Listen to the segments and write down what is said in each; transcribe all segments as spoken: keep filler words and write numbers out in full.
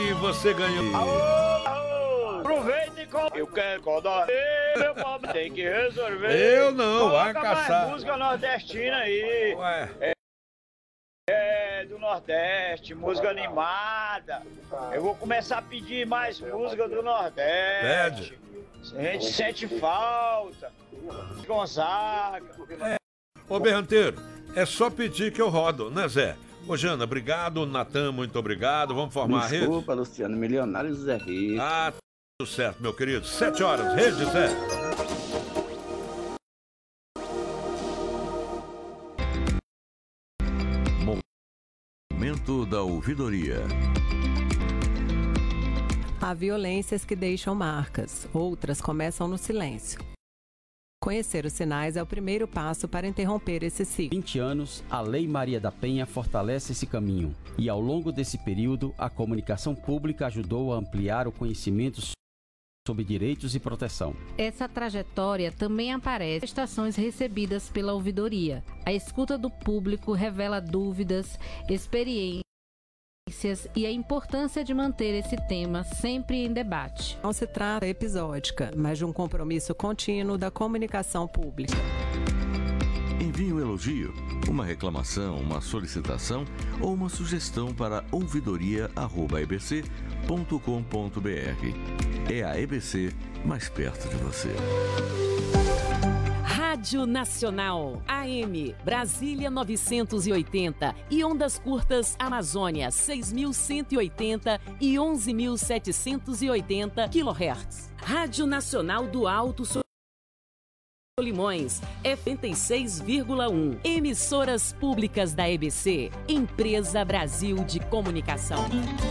E você ganhou. Alô, alô, aproveita e coloca. Eu quero codar. Meu pobre tem que resolver. Eu não, vai Coloca mais caçar. música nordestina aí. Ué. É, é, do Nordeste, música animada. Eu vou começar a pedir mais música do Nordeste. Pede. A gente sente falta. Gonzaga. É. Ô, Berranteiro, é só pedir que eu rodo, né, Zé? Ô, Jana, obrigado. Natan, muito obrigado. Vamos formar a rede? Desculpa, Luciano, milionário Zé Rico. Ah, tudo certo, meu querido. Sete horas, rede, Zé. Momento da ouvidoria. Há violências que deixam marcas, outras começam no silêncio. Conhecer os sinais é o primeiro passo para interromper esse ciclo. vinte anos, a Lei Maria da Penha fortalece esse caminho. E ao longo desse período, a comunicação pública ajudou a ampliar o conhecimento sobre direitos e proteção. Essa trajetória também aparece em prestações recebidas pela ouvidoria. A escuta do público revela dúvidas, experiências e a importância de manter esse tema sempre em debate. Não se trata episódica, mas de um compromisso contínuo da comunicação pública. Envie um elogio, uma reclamação, uma solicitação ou uma sugestão para ouvidoria arroba e b c ponto com ponto b r. É a E B C mais perto de você. Rádio Nacional, A M, Brasília novecentos e oitenta e ondas curtas Amazônia seis mil cento e oitenta e onze mil setecentos e oitenta quilohertz. Rádio Nacional do Alto Solimões, noventa e seis vírgula um. Emissoras públicas da E B C, Empresa Brasil de Comunicação.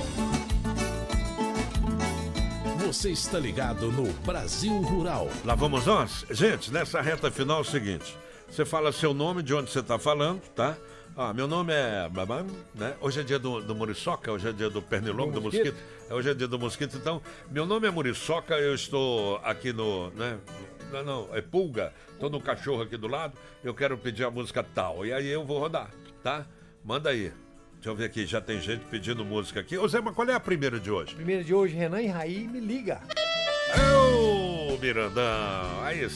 Você está ligado no Brasil Rural. Lá vamos nós? Gente, nessa reta final é o seguinte. Você fala seu nome, de onde você está falando, tá? Ah, meu nome é... Né? Hoje é dia do, do Muriçoca, hoje é dia do pernilongo, do, do mosquito. mosquito. Hoje é dia do mosquito, então... Meu nome é Muriçoca, eu estou aqui no... Né? Não, não, é Pulga. Estou no cachorro aqui do lado, eu quero pedir a música tal. E aí eu vou rodar, tá? Manda aí. Deixa eu ver aqui, já tem gente pedindo música aqui. Ô Zé, mas qual é a primeira de hoje? Primeira de hoje, Renan e Raí, me liga. Ô, Mirandão, aí